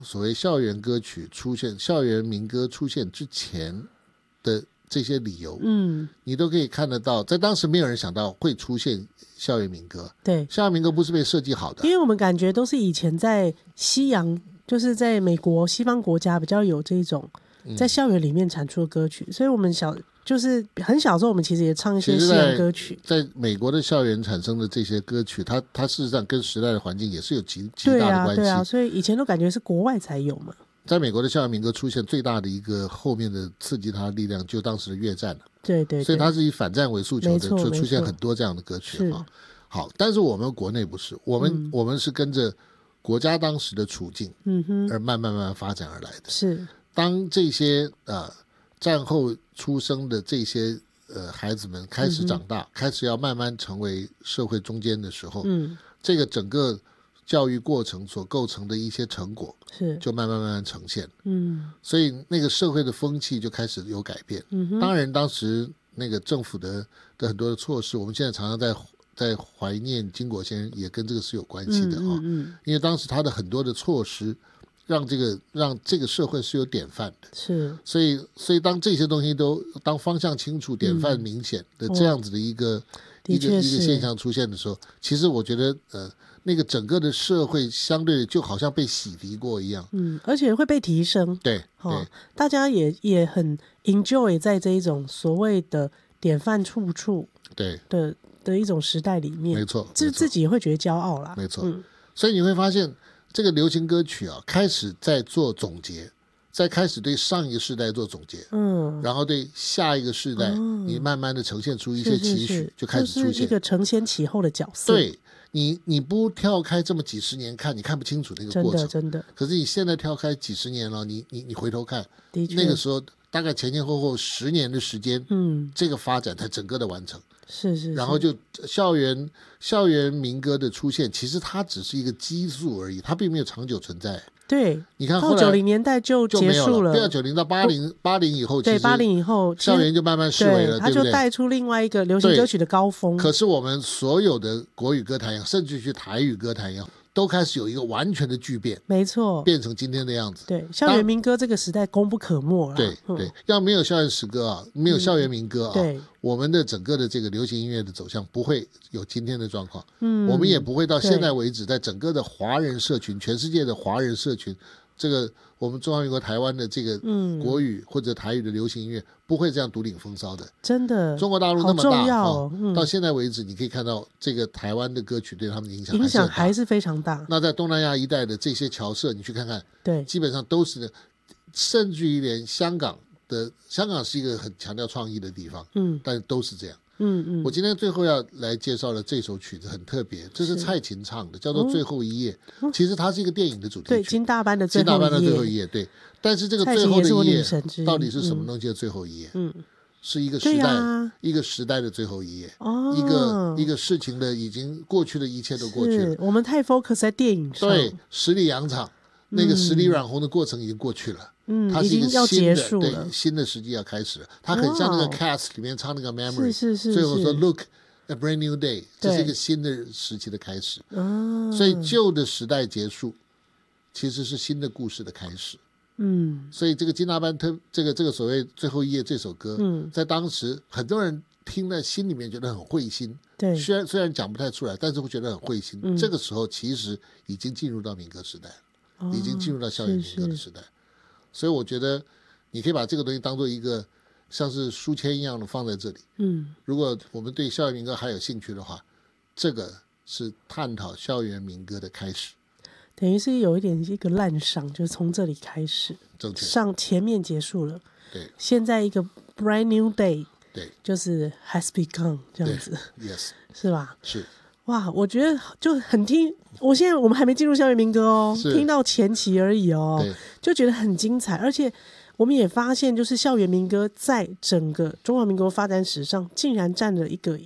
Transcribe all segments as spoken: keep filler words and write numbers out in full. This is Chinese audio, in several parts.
所谓校园歌曲出现、校园民歌出现之前的这些理由，嗯，你都可以看得到，在当时没有人想到会出现校园民歌。 对， 校园民歌不是被设计好的， 因为我们感觉都是以前在西洋，就是在美国西方国家比较有这种在校园里面产出的歌曲，嗯，所以我们小就是很小时候我们其实也唱一些西洋歌曲。 在美国的校园产生的这些歌曲，它它事实上跟时代的环境也是有极极大的关系。 对啊，对啊，所以以前都感觉是国外才有嘛。 在美国的校园民歌出现最大的一个后面的刺激它的力量，就当时的越战了。 对 对, 对， 所以它是以反战为诉求的，就出现很多这样的歌曲。好，但是我们国内不是，我们、嗯、我们是跟着国家当时的处境，嗯哼，而慢慢慢慢发展而来的。 是， 当这些呃战后出生的这些呃孩子们开始长大，嗯、开始要慢慢成为社会中间的时候，嗯，这个整个教育过程所构成的一些成果，是就慢慢慢慢呈现，嗯，所以那个社会的风气就开始有改变。嗯，当然，当时那个政府的的很多的措施，我们现在常常在在怀念金国先生，也跟这个是有关系的啊、哦。嗯, 嗯，因为当时他的很多的措施，让这个让这个社会是有典范的，是，所以所以当这些东西都当方向清楚、典范明显的这样子的一个、嗯、一个一个现象出现的时候，其实我觉得呃。那个整个的社会相对就好像被洗涤过一样， 嗯，而且会被提升， 对，哦、对， 大家也也很 enjoy 在这一种所谓的典范处处对的的一种时代里面， 没错， 自自己也会觉得骄傲啦， 没错、嗯。所以你会发现，这个流行歌曲啊，开始在做总结，在开始对上一个世代做总结，嗯，然后对下一个世代，嗯、你慢慢的呈现出一些期许，是是是就开始出现， 就是一个承先启后的角色， 对。你你不跳开这么几十年看，你看不清楚那个过程， 真的真的。 可是你现在跳开几十年了，你你你回头看，那个时候大概前前后后十年的时间，嗯，这个发展才整个的完成， 是 是, 是。 然后就校园校园民歌的出现，其实它只是一个激素而已，它并没有长久存在。 对， 你看后来到九零年代就结束了， 对啊，九零到八零八零以后， 对八零以后， 校园就慢慢式微了，对它就带出另外一个流行歌曲的高峰。 可是我们所有的国语歌坛，甚至去台语歌坛一样，都开始有一个完全的巨变， 没错， 变成今天的样子。 对，校园民歌这个时代功不可没了。 对对、嗯，要没有校园诗歌啊，没有校园民歌啊， 嗯、对， 我们的整个的这个流行音乐的走向不会有今天的状况。嗯，我们也不会到现在为止，在整个的华人社群，全世界的华人社群。这个我们中华民国台湾的这个国语或者台语的流行音乐、嗯、不会这样独领风骚的， 真的。 中国大陆那么大、 哦嗯、 到现在为止你可以看到这个台湾的歌曲对他们的影响影响还是非常大。 那在东南亚一带的这些侨社你去看看， 对， 基本上都是，甚至于连香港的香港是一个很强调创意的地方，嗯，但是都是这样。嗯嗯，我今天最后要来介绍的这首曲子很特别，这是蔡琴唱的，叫做《最后一页》、嗯。其实它是一个电影的主题曲， 对，金大班的最后一页。 金大班的最后一页，对。但是这个最后的一页到底是什么东西的最后一页？嗯，是一个时代、啊，一个时代的最后一页。哦，一个一个事情的已经过去的一切都过去了。 我们太 focus 在电影上， 对，十里洋场、嗯、那个十里染红的过程已经过去了。嗯，它是一个新的， 已经要结束了， 对，新的时机要开始了。它很像那个 Cats 里面唱那个 Memory， 是是 是, 是。 最后说 Look a brand new day， 这是一个新的时期的开始。哦，所以旧的时代结束，其实是新的故事的开始。嗯，所以这个金大班特这个这个所谓最后一页这首歌，嗯，在当时很多人听在心里面觉得很会心。 对， 虽然虽然讲不太出来，但是会觉得很会心。嗯，这个时候其实已经进入到民歌时代了，哦，已经进入到校园民歌的时代。是是，所以我觉得你可以把这个东西当做一个像是书签一样的放在这里。嗯，如果我们对校园民歌还有兴趣的话，这个是探讨校园民歌的开始。 等于是有一点一个滥觞，就是从这里开始，上前面结束了， 对， 现在一个 brand new day， 对， 就是 has begun 这样子 ，yes， 是吧？ 是。 哇，我觉得就很听，我现在我们还没进入校园民歌哦，听到前期而已哦，就觉得很精彩，而且我们也发现，就是校园民歌在整个中华民国发展史上，竟然占了一个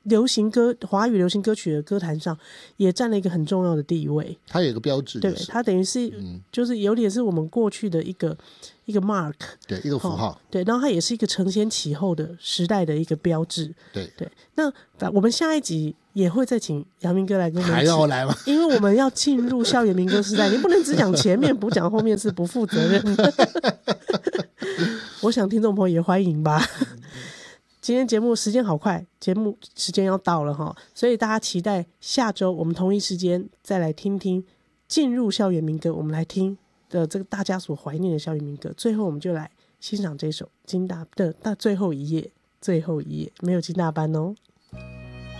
流行歌华语流行歌曲的歌坛上也占了一个很重要的地位。 它有一个标志、就是， 对，它等于是、嗯、就是有点是我们过去的一个一个 mark， 对，一个符号、哦、 对，然后它也是一个承先启后的时代的一个标志。 对对，那我们下一集也会再请阳明哥来跟我们还要来吗？ 因为我们要进入校园民歌时代，你不能只讲前面不讲后面，是不负责任的。我想听众朋友也欢迎吧。今天节目时间好快，节目时间要到了哈，所以大家期待下周我们同一时间再来听听进入校园民歌，我们来听的这个大家所怀念的校园民歌。最后我们就来欣赏这首金大的最后一页，最后一页没有金大班哦。